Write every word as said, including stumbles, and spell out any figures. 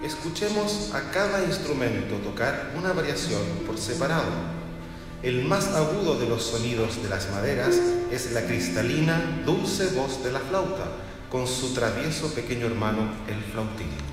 Escuchemos a cada instrumento tocar una variación por separado. El más agudo de los sonidos de las maderas es la cristalina, dulce voz de la flauta, con su travieso pequeño hermano, el flautín.